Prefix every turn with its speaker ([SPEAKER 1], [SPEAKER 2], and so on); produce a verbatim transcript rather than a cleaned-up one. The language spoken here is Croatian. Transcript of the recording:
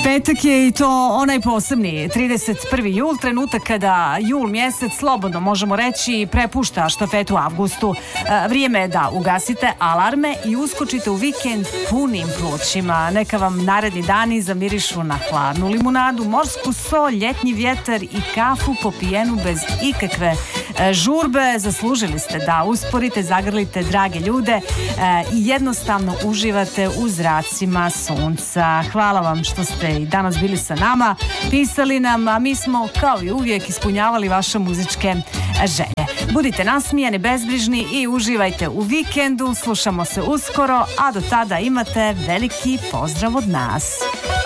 [SPEAKER 1] Petak je i to onaj posebni, trideset prvi jul, trenutak kada jul mjesec, slobodno možemo reći, prepušta štafetu avgustu. Vrijeme je da ugasite alarme i uskočite u vikend punim plućima. Neka vam naredni dani zamirišu na hladnu limunadu, morsku sol, ljetnji vjetar i kafu popijenu bez ikakve žurbe. Zaslužili ste da usporite, zagrlite drage ljude i jednostavno uživate u zracima sunca. Hvala vam što ste i danas bili sa nama, pisali nam, a mi smo kao i uvijek ispunjavali vaše muzičke želje. Budite nasmijani, bezbrižni i uživajte u vikendu. Slušamo se uskoro, a do tada imate veliki pozdrav od nas.